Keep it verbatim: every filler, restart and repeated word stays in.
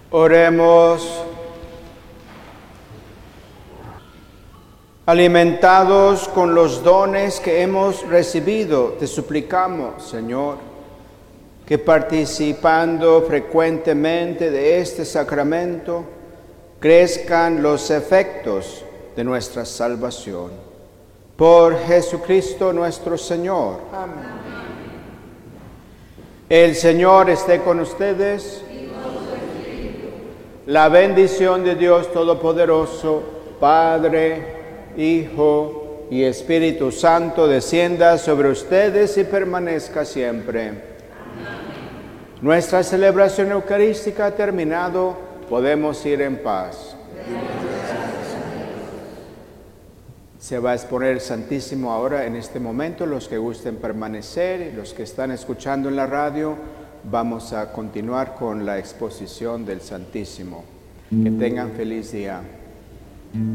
Oremos. Alimentados con los dones que hemos recibido, te suplicamos, Señor, que participando frecuentemente de este sacramento, crezcan los efectos de nuestra salvación. Por Jesucristo nuestro Señor. Amén. El Señor esté con ustedes. La bendición de Dios Todopoderoso, Padre, Hijo y Espíritu Santo, descienda sobre ustedes y permanezca siempre. Amén. Nuestra celebración eucarística ha terminado, podemos ir en paz. Se va a exponer el Santísimo ahora en este momento. Los que gusten permanecer y los que están escuchando en la radio, vamos a continuar con la exposición del Santísimo. Que tengan feliz día.